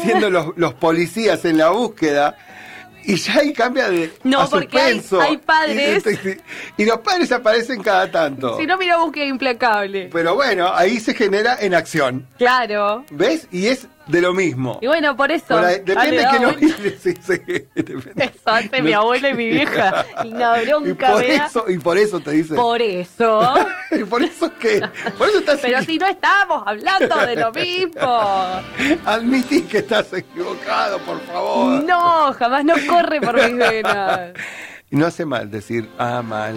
siendo los policías en la búsqueda. Y ya ahí cambia de No, a porque suspenso. hay padres. Y los padres aparecen cada tanto. Si no, mira Búsqueda Implacable. Pero bueno, ahí se genera en acción. Claro. ¿Ves? Y es de lo mismo. Y bueno, por eso. Depende de qué no. Eso hace mi abuela y mi vieja. Y una bronca, y por eso te dice. Por eso. ¿Y por eso qué? Por eso estás. Pero si no estamos hablando de lo mismo. Admití que estás equivocado, por favor. No, jamás no corre por mis venas. Y no hace mal decir, mal.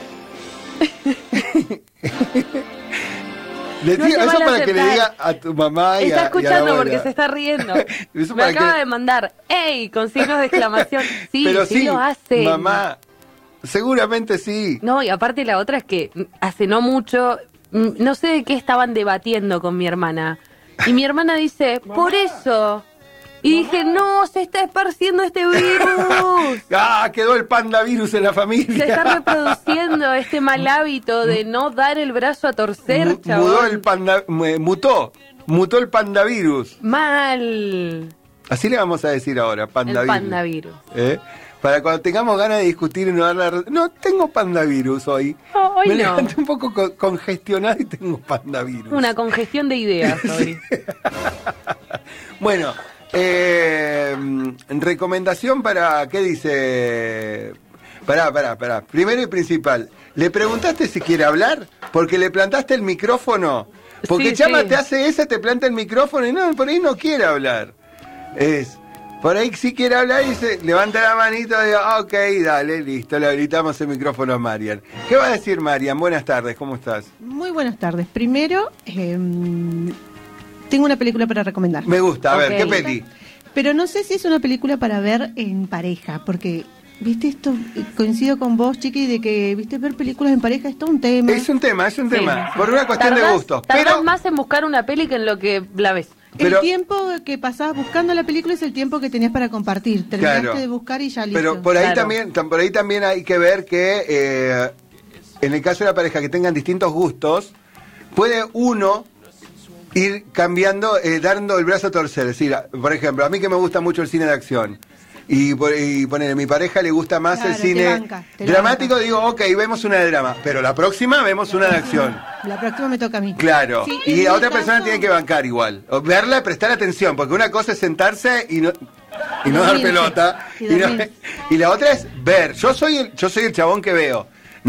Eso para que le diga a tu mamá y está escuchando y a la porque se está riendo. Me acaba de mandar, ¡ey! Con signos de exclamación. Sí, pero sí lo hace. Mamá, seguramente sí. No, y aparte la otra es que hace no mucho, no sé de qué estaban debatiendo con mi hermana. Y mi hermana dice, por eso. Y dije, no, se está esparciendo este virus. Quedó el pandavirus en la familia. Se está reproduciendo este mal hábito de no dar el brazo a torcer, chabón. Mutó el pandavirus. Mal. Así le vamos a decir ahora, pandavirus. El pandavirus. Para cuando tengamos ganas de discutir y no dar la... No, tengo pandavirus hoy. No, hoy Me no. levanté un poco congestionado y tengo pandavirus. Una congestión de ideas hoy. Bueno... recomendación para, ¿qué dice? Pará. Primero y principal, ¿le preguntaste si quiere hablar? Porque le plantaste el micrófono. Porque Chama te hace esa, te planta el micrófono y no, por ahí no quiere hablar. Por ahí sí quiere hablar y se levanta la manito y dice, ok, dale, listo, le habilitamos el micrófono a Marian. ¿Qué va a decir Marian? Buenas tardes, ¿cómo estás? Muy buenas tardes. Primero, tengo una película para recomendar. Me gusta, a ver, ¿qué peli? Pero no sé si es una película para ver en pareja, porque, viste, esto coincido con vos, Chiqui, de que, viste, ver películas en pareja es todo un tema. Es un tema, por una cuestión de gustos. Tardás más en buscar una peli que en lo que la ves. El tiempo que pasabas buscando la película es el tiempo que tenías para compartir. Terminaste de buscar y ya listo. Pero por ahí también hay que ver que en el caso de la pareja que tengan distintos gustos, puede uno ir cambiando, dando el brazo a torcer. Es decir, por ejemplo, a mí que me gusta mucho el cine de acción y poner a mi pareja le gusta más el cine dramático, digo, ok, vemos una de drama, pero la próxima vemos una de acción. La próxima me toca a mí. Claro, sí, y la otra persona tiene que bancar igual. O verla y prestar atención, porque una cosa es sentarse y no dar pelota, y la otra es ver. Yo soy el chabón que veo.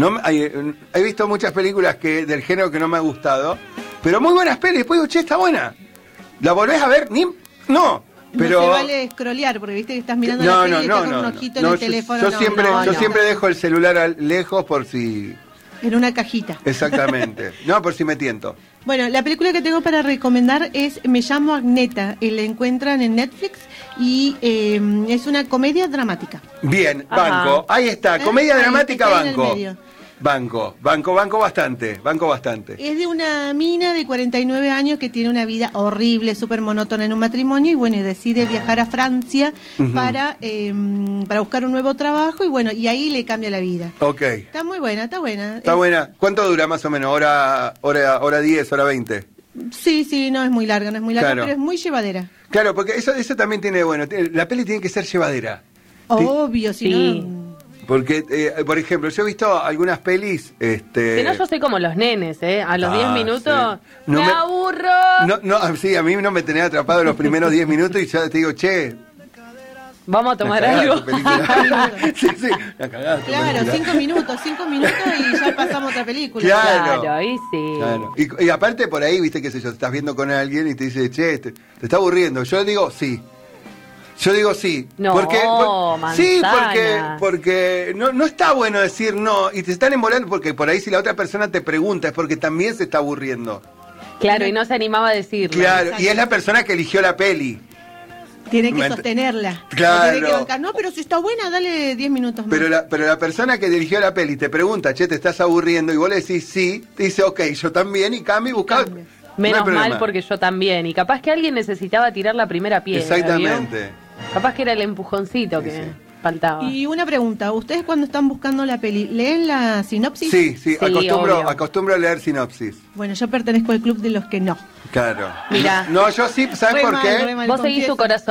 He visto muchas películas del género que no me ha gustado, pero muy buenas pelis. Después digo, che, está buena. ¿La volvés a ver? No. Pero... No se vale scrollear, porque viste que estás mirando la peli y estás con un ojito en el teléfono. Yo siempre dejo el celular lejos por si... En una cajita. Exactamente. No, por si me tiento. Bueno, la película que tengo para recomendar es Me llamo Agneta. Y la encuentran en Netflix y es una comedia dramática. Bien, banco. Ahí está, comedia dramática, banco. Banco bastante. Es de una mina de 49 años que tiene una vida horrible, súper monótona en un matrimonio y bueno, y decide viajar a Francia para buscar un nuevo trabajo y bueno, y ahí le cambia la vida. Ok. Está muy buena, está buena. Está buena. ¿Cuánto dura más o menos? ¿Hora 10, hora 20? Sí, no es muy larga, claro. Pero es muy llevadera. Claro, porque eso también tiene, bueno, la peli tiene que ser llevadera. Obvio, si no... Porque, por ejemplo, yo he visto algunas pelis... Si no, yo soy como los nenes, A los 10 minutos me aburro. Sí, a mí no me tenés atrapado los primeros 10 minutos y ya te digo, che... Vamos a tomar algo. Sí, claro, 5 minutos y ya pasamos otra película. Claro, ahí sí. Claro. Y aparte por ahí, viste, qué sé yo, estás viendo con alguien y te dice, che, te está aburriendo. Yo digo sí. No, porque no está bueno decir no y te están embolando porque por ahí si la otra persona te pregunta es porque también se está aburriendo. Claro, y no se animaba a decirlo. Claro, y es la persona que eligió la peli. Tiene que sostenerla. Claro. Tiene que bancar. No, pero si está buena, dale 10 minutos más. Pero la persona que dirigió la peli te pregunta, che, te estás aburriendo, y vos le decís sí, te dice, ok, yo también, y cambia y busca. Menos mal porque yo también. Y capaz que alguien necesitaba tirar la primera piedra. Exactamente. ¿vio? Capaz que era el empujoncito que faltaba. Y una pregunta, ¿ustedes cuando están buscando la peli, leen la sinopsis? Sí, acostumbro a leer sinopsis. Bueno, yo pertenezco al club de los que no. Claro. Mirá. No, yo sí, ¿sabes por qué? Vos seguís tu corazón.